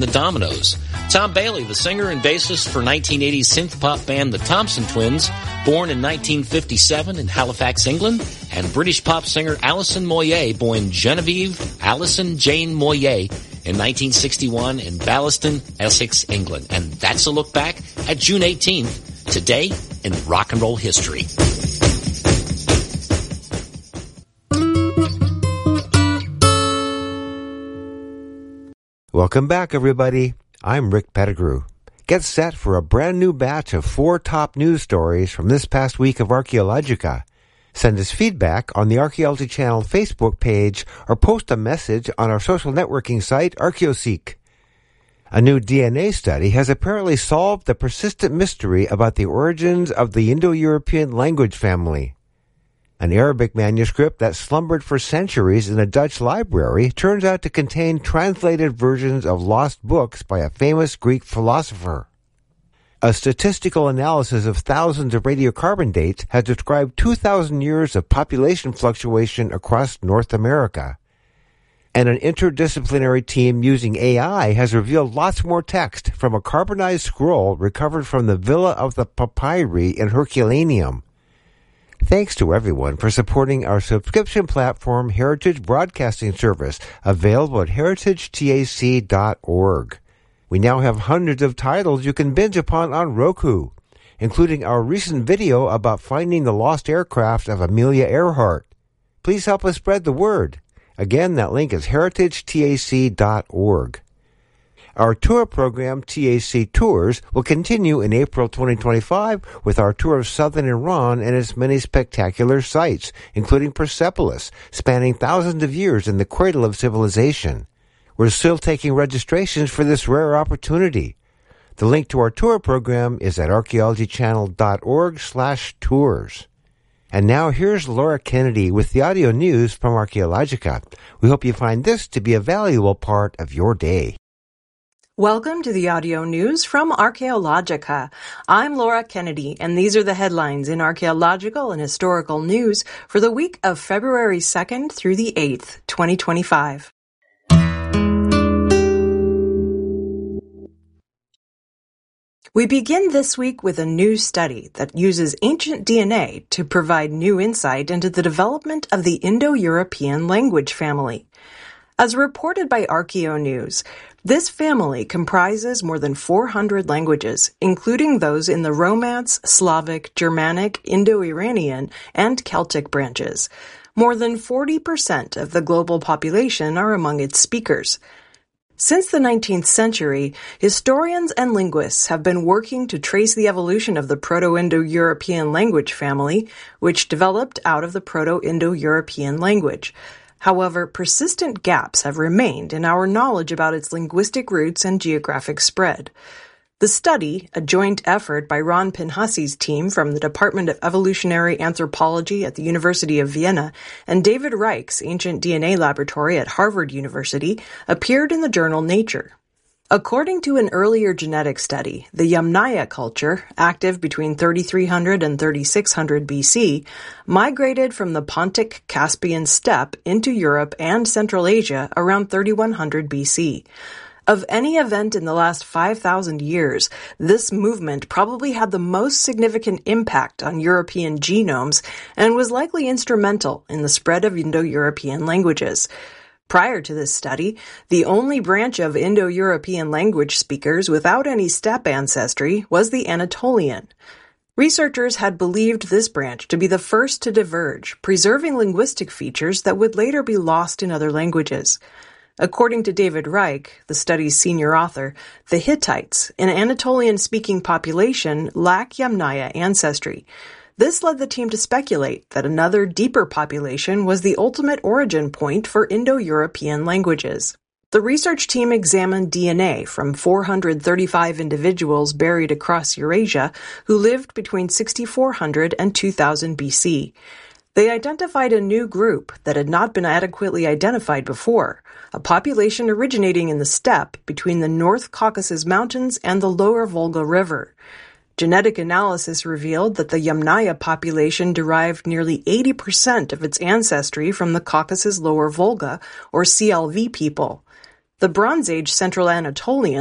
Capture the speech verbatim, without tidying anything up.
The Dominoes. Tom Bailey, the singer and bassist for nineteen eighties synth-pop band The Thompson Twins, born in nineteen fifty-seven in Halifax, England, and British pop singer Alison Moyet, born Genevieve Alison Jane Moyet in nineteen sixty-one in Ballaston, Essex, England. And that's a look back at June eighteenth, today in rock and roll history. Welcome back, everybody. I'm Rick Pettigrew. Get set for a brand new batch of four top news stories from this past week of Archaeologica. Send us feedback on the Archaeology Channel Facebook page or post a message on our social networking site, ArchaeoSeek. A new D N A study has apparently solved the persistent mystery about the origins of the Indo-European language family. An Arabic manuscript that slumbered for centuries in a Dutch library turns out to contain translated versions of lost books by a famous Greek philosopher. A statistical analysis of thousands of radiocarbon dates has described two thousand years of population fluctuation across North America. And an interdisciplinary team using A I has revealed lots more text from a carbonized scroll recovered from the Villa of the Papyri in Herculaneum. Thanks to everyone for supporting our subscription platform, Heritage Broadcasting Service, available at heritage tac dot org. We now have hundreds of titles you can binge upon on Roku, including our recent video about finding the lost aircraft of Amelia Earhart. Please help us spread the word. Again, that link is heritage tac dot org. Our tour program, T A C Tours, will continue in April twenty twenty-five with our tour of southern Iran and its many spectacular sites, including Persepolis, spanning thousands of years in the cradle of civilization. We're still taking registrations for this rare opportunity. The link to our tour program is at archaeology channel dot org slash tours. And now here's Laura Kennedy with the audio news from Archaeologica. We hope you find this to be a valuable part of your day. Welcome to the audio news from Archaeologica. I'm Laura Kennedy, and these are the headlines in archaeological and historical news for the week of February second through the eighth, twenty twenty-five. We begin this week with a new study that uses ancient D N A to provide new insight into the development of the Indo-European language family. As reported by ArchaeoNews, this family comprises more than four hundred languages, including those in the Romance, Slavic, Germanic, Indo-Iranian, and Celtic branches. More than forty percent of the global population are among its speakers. Since the nineteenth century, historians and linguists have been working to trace the evolution of the Proto-Indo-European language family, which developed out of the Proto-Indo-European language. However, persistent gaps have remained in our knowledge about its linguistic roots and geographic spread. The study, a joint effort by Ron Pinhasi's team from the Department of Evolutionary Anthropology at the University of Vienna and David Reich's Ancient D N A Laboratory at Harvard University, appeared in the journal Nature. According to an earlier genetic study, the Yamnaya culture, active between thirty-three hundred and thirty-six hundred B C, migrated from the Pontic-Caspian steppe into Europe and Central Asia around thirty-one hundred B C. Of any event in the last five thousand years, this movement probably had the most significant impact on European genomes and was likely instrumental in the spread of Indo-European languages. Prior to this study, the only branch of Indo-European language speakers without any steppe ancestry was the Anatolian. Researchers had believed this branch to be the first to diverge, preserving linguistic features that would later be lost in other languages. According to David Reich, the study's senior author, the Hittites, an Anatolian-speaking population, lack Yamnaya ancestry. This led the team to speculate that another deeper population was the ultimate origin point for Indo-European languages. The research team examined D N A from four hundred thirty-five individuals buried across Eurasia who lived between sixty-four hundred and two thousand B C. They identified a new group that had not been adequately identified before, a population originating in the steppe between the North Caucasus Mountains and the lower Volga River. Genetic analysis revealed that the Yamnaya population derived nearly eighty percent of its ancestry from the Caucasus Lower Volga, or C L V people. The Bronze Age Central Anatolian